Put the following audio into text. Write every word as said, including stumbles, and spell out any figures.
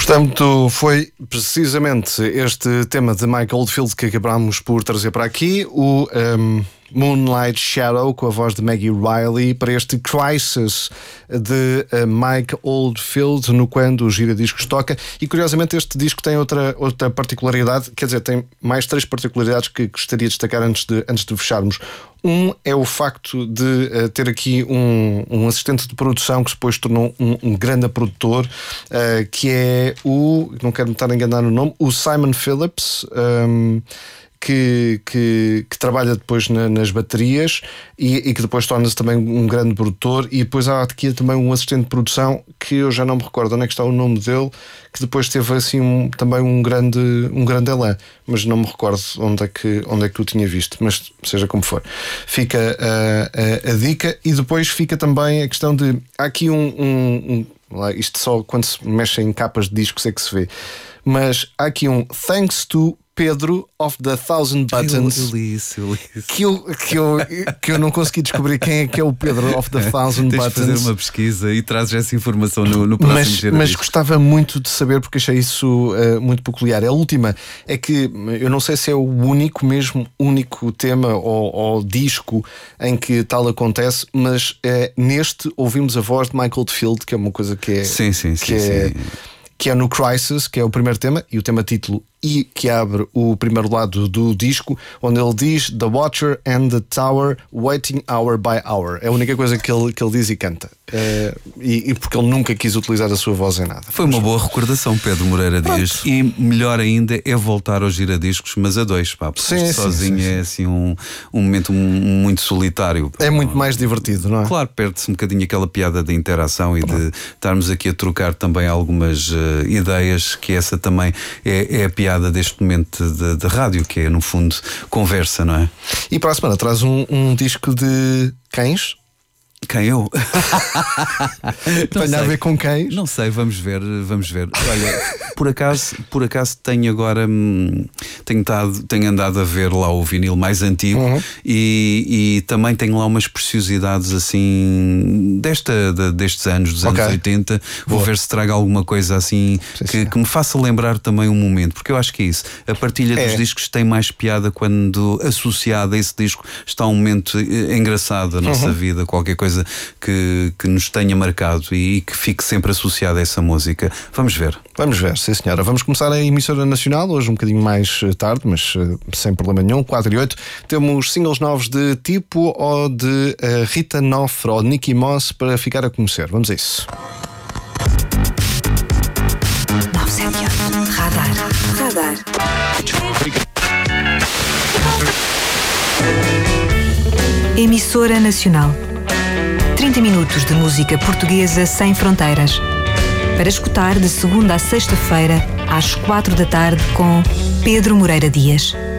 Portanto, foi precisamente este tema de Mike Oldfield que acabámos por trazer para aqui, o um, Moonlight Shadow, com a voz de Maggie Riley, para este Crisis de uh, Mike Oldfield, no quando o Giradiscos toca. E curiosamente este disco tem outra, outra particularidade, quer dizer, tem mais três particularidades que gostaria de destacar antes de, antes de fecharmos. Um é o facto de uh, ter aqui um, um assistente de produção que depois tornou um, um grande produtor, uh, que é o, não quero me estar a enganar no nome, o Simon Phillips, um, que, que, que trabalha depois na, nas baterias e, e que depois torna-se também um grande produtor. E depois há aqui também um assistente de produção que eu já não me recordo onde é que está o nome dele, que depois teve assim um, também um grande, um grande elan, mas não me recordo onde é que, onde é que eu tinha visto, mas seja como for, fica a, a, a dica. E depois fica também a questão de, há aqui um, um, um isto só quando se mexe em capas de discos é que se vê, mas há aqui um Thanks to Pedro of the Thousand Buttons. Eu, eu li isso, eu li isso. Que, eu, que, eu, que eu não consegui descobrir quem é que é o Pedro of the Thousand Tens Buttons. Tens de fazer uma pesquisa e trazes essa informação no, no próximo mas, Giradiscos. mas gostava muito de saber, porque achei isso uh, muito peculiar. A última é que eu não sei se é o único, mesmo único tema ou, ou disco em que tal acontece, mas uh, neste ouvimos a voz de Michael Oldfield, que é uma coisa que é, sim, sim, que, sim, é sim. que é no Crisis, que é o primeiro tema e o tema título, e que abre o primeiro lado do disco, onde ele diz The Watcher and the Tower waiting hour by hour. É a única coisa que ele, que ele diz e canta, uh, e, e porque ele nunca quis utilizar a sua voz em nada. Foi uma boa recordação, Pedro Moreira Dias. E melhor ainda é voltar aos Giradiscos, mas a dois, pá, porque sim, sim, sozinho sim, sim. é assim um, um momento muito solitário. É muito mais divertido, não é? Claro, perde-se um bocadinho aquela piada de interação e de estarmos aqui a trocar também algumas uh, ideias, que essa também é, é a piada deste momento de, de rádio, que é no fundo conversa, não é? E para a semana traz um, um disco de cães? Quem eu? Tem a ver com cães? Não sei, vamos ver, vamos ver. Olha, por acaso, por acaso tenho agora hum, tenho, estado, tenho andado a ver lá o vinil mais antigo, uhum. e, e também tenho lá umas preciosidades assim desta, de, destes anos, dos okay. anos oitenta. Vou Boa. ver se traga alguma coisa assim sim, que, sim. que me faça lembrar também um momento, porque eu acho que é isso. A partilha é. dos discos tem mais piada quando associado a esse disco está um momento engraçado da nossa uhum. vida, qualquer coisa Que, que nos tenha marcado e que fique sempre associado a essa música. Vamos ver. Vamos ver, sim senhora. Vamos começar a emissora nacional, hoje um bocadinho mais tarde, mas uh, sem problema nenhum, quatro e oito. Temos singles novos de Tipo ou de uh, Rita Nofre ou Nicky Moss para ficar a conhecer. Vamos a isso. novecentos e setenta e oito. Radar. Radar. Emissora nacional. trinta minutos de música portuguesa sem fronteiras. Para escutar de segunda a sexta-feira, às quatro da tarde, com Pedro Moreira Dias.